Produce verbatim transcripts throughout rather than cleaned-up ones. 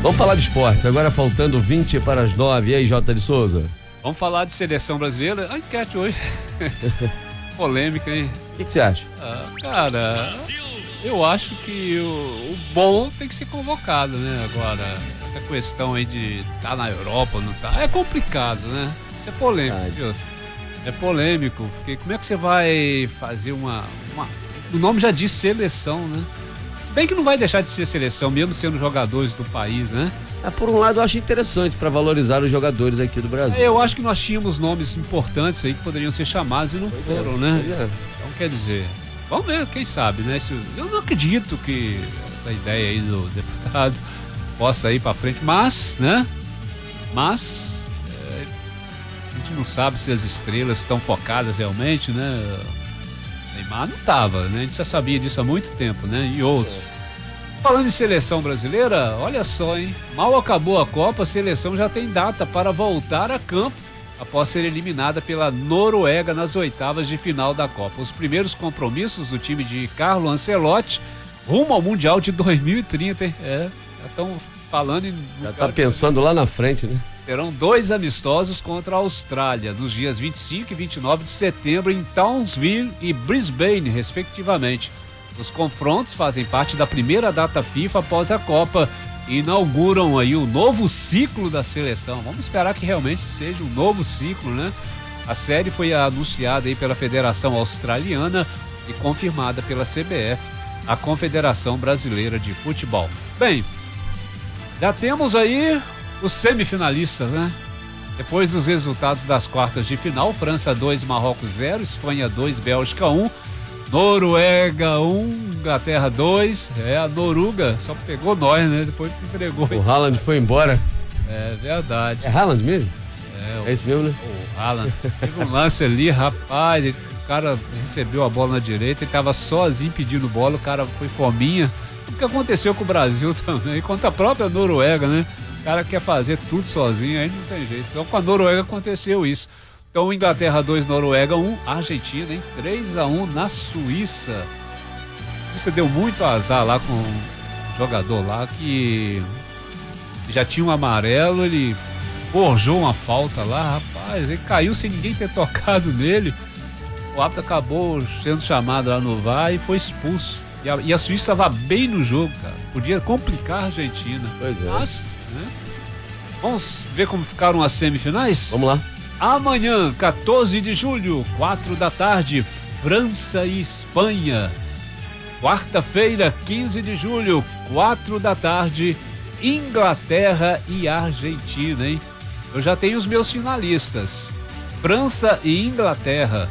Vamos falar de esporte, agora faltando vinte para as nove. E aí, Jota de Souza? Vamos falar de seleção brasileira. A enquete hoje. Polêmica, hein? O que, que você acha? Ah, cara, eu acho que o, o bom tem que ser convocado, né? Agora, essa questão aí de estar tá na Europa, não tá, é complicado, né? É polêmico, ah, viu? É polêmico, porque como é que você vai fazer uma, uma... O nome já diz seleção, né? Bem que não vai deixar de ser seleção, mesmo sendo jogadores do país, né? Ah, por um lado, eu acho interessante para valorizar os jogadores aqui do Brasil. Eu acho que nós tínhamos nomes importantes aí que poderiam ser chamados e não pois foram, é, né? É. Então, quer dizer, vamos ver, quem sabe, né? Eu não acredito que essa ideia aí do deputado possa ir para frente, mas, né? Mas é, a gente não sabe se as estrelas estão focadas realmente, né? Neymar não tava, né? A gente já sabia disso há muito tempo, né? E outros. É. Falando em seleção brasileira, olha só, hein? Mal acabou a Copa, a seleção já tem data para voltar a campo após ser eliminada pela Noruega nas oitavas de final da Copa. Os primeiros compromissos do time de Carlo Ancelotti rumo ao Mundial de dois mil e trinta, hein? É, já estão falando em... Já tá pensando lá na frente, né? Terão dois amistosos contra a Austrália, nos dias vinte e cinco e vinte e nove de setembro em Townsville e Brisbane, respectivamente. Os confrontos fazem parte da primeira data FIFA após a Copa e inauguram aí o novo ciclo da seleção. Vamos esperar que realmente seja um novo ciclo, né? A série foi anunciada aí pela Federação Australiana e confirmada pela C B F, a Confederação Brasileira de Futebol. Bem, já temos aí os semifinalistas, né? Depois dos resultados das quartas de final, França dois, Marrocos zero, Espanha dois, Bélgica um, Noruega um, Inglaterra dois. É, a Noruga só pegou nós, né? Depois entregou. O Haaland foi embora. É verdade. É Haaland mesmo? É, o, é isso mesmo, né? O Haaland. Teve um lance ali, rapaz, ele, o cara recebeu a bola na direita, ele tava sozinho pedindo bola, o cara foi fominha. O que aconteceu com o Brasil também, contra a própria Noruega, né? O cara quer fazer tudo sozinho, aí não tem jeito. Então com a Noruega aconteceu isso. Então Inglaterra dois, Noruega um, Argentina, hein? três a um na Suíça. Você deu muito azar lá com um jogador lá que já tinha um amarelo, ele forjou uma falta lá, rapaz, ele caiu sem ninguém ter tocado nele. O árbitro acabou sendo chamado lá no V A R e foi expulso. E a, e a Suíça estava bem no jogo, cara. Podia complicar a Argentina. Pois é. Mas, né? Vamos ver como ficaram as semifinais? Vamos lá. Amanhã, quatorze de julho, quatro da tarde, França e Espanha. Quarta-feira, quinze de julho, quatro da tarde, Inglaterra e Argentina, hein? Eu já tenho os meus finalistas. França e Inglaterra.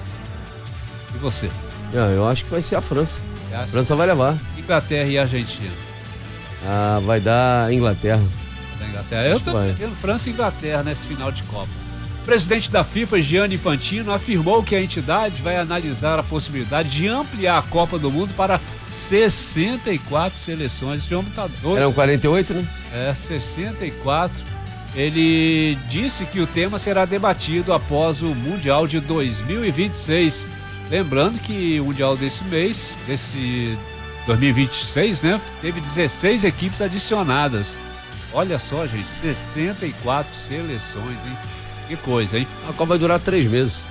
E você? Ah, eu acho que vai ser a França. A França vai levar. Inglaterra e Argentina. Ah, vai dar Inglaterra. Da Inglaterra. Eu tô vendo França e Inglaterra nesse final de Copa. O presidente da FIFA, Gianni Infantino, afirmou que a entidade vai analisar a possibilidade de ampliar a Copa do Mundo para sessenta e quatro seleções. Esse homem tá doido. Eram quarenta e oito, né? É, sessenta e quatro. Ele disse que o tema será debatido após o Mundial de dois mil e vinte e seis. Lembrando que o Mundial desse mês, desse dois mil e vinte e seis, né? Teve dezesseis equipes adicionadas. Olha só, gente, sessenta e quatro seleções, hein? Que coisa, hein? A Copa vai durar três meses.